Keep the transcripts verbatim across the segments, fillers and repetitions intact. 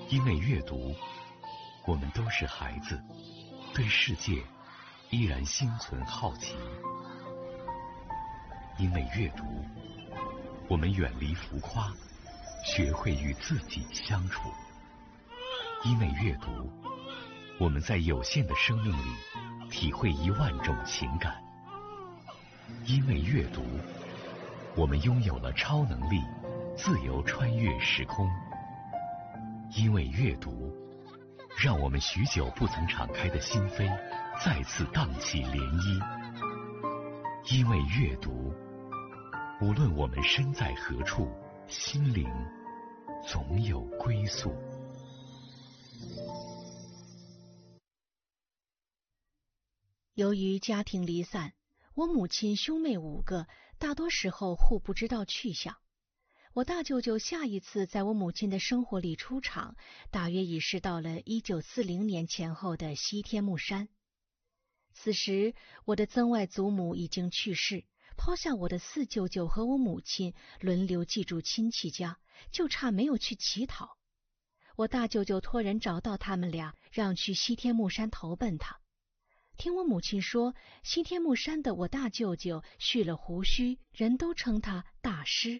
因为阅读，我们都是孩子，对世界依然心存好奇。因为阅读，我们远离浮夸，学会与自己相处。因为阅读，我们在有限的生命里体会一万种情感。因为阅读，我们拥有了超能力，自由穿越时空。因为阅读，让我们许久不曾敞开的心扉再次荡起涟漪。因为阅读，无论我们身在何处，心灵总有归宿。 由于家庭离散，我母亲兄妹五个，大多时候互不知道去向。我大舅舅下一次在我母亲的生活里出场，大约已是到了一九四零年前后的西天目山。此时，我的曾外祖母已经去世，抛下我的四舅舅和我母亲轮流寄住亲戚家，就差没有去乞讨。我大舅舅托人找到他们俩，让去西天目山投奔他。听我母亲说，西天目山的我大舅舅蓄了胡须，人都称他大师。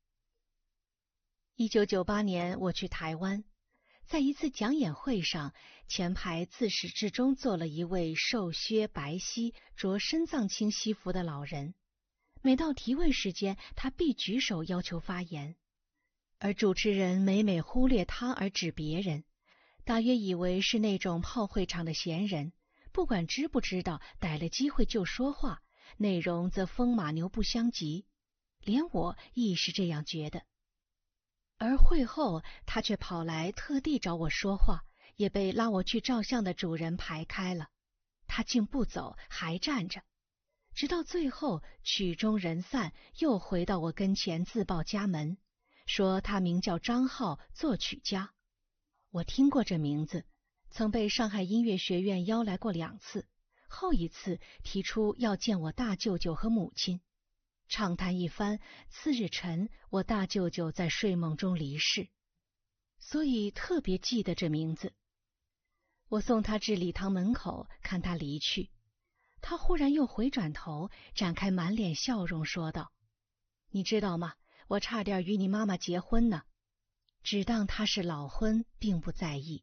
一九九八年，我去台湾，在一次讲演会上，前排自始至终坐了一位瘦削白皙、着深藏青西服的老人。每到提问时间，他必举手要求发言，而主持人每每忽略他而指别人，大约以为是那种泡会场的闲人，不管知不知道，逮了机会就说话，内容则风马牛不相及。连我亦是这样觉得。而会后，他却跑来特地找我说话，也被拉我去照相的主人排开了。他竟不走，还站着，直到最后曲终人散，又回到我跟前自报家门，说他名叫张浩，作曲家。我听过这名字，曾被上海音乐学院邀来过两次，后一次提出要见我大舅舅和母亲。畅谈一番，次日晨，我大舅舅在睡梦中离世，所以特别记得这名字。我送他至礼堂门口，看他离去，他忽然又回转头，展开满脸笑容，说道：“你知道吗？我差点与你妈妈结婚呢。”只当他是老婚，并不在意。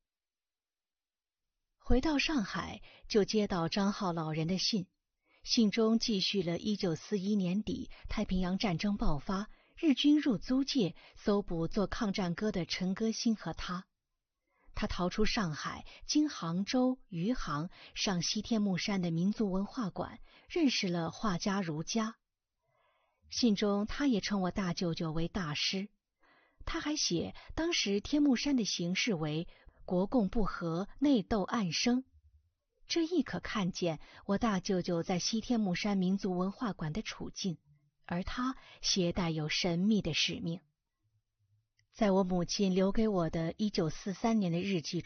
回到上海，就接到张浩老人的信。信中记叙了一九四一年底太平洋战争爆发，日军入租界搜捕做抗战歌的陈歌辛和他。他逃出上海，经杭州、余杭，上西天目山的民族文化馆，认识了画家儒家。信中他也称我大舅舅为大师。他还写当时天目山的形势为国共不和，内斗暗生。这亦可看见我大舅舅在西天目山民族文化馆的处境，而他携带有神秘的使命。在我母亲留给我的一九四三年的日记